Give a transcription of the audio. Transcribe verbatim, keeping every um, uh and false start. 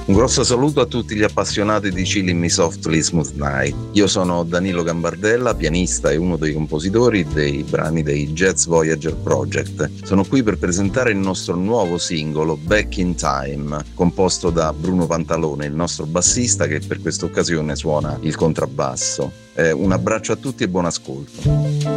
Un grosso saluto a tutti gli appassionati di Chilling Me Softly Smooth Night. Io sono Danilo Gambardella, pianista e uno dei compositori dei brani dei Jazz Voyager Project. Sono qui per presentare il nostro nuovo singolo Back in Time, composto da Bruno Pantalone, il nostro bassista che per questa occasione suona il contrabbasso. Eh, un abbraccio a tutti e buon ascolto.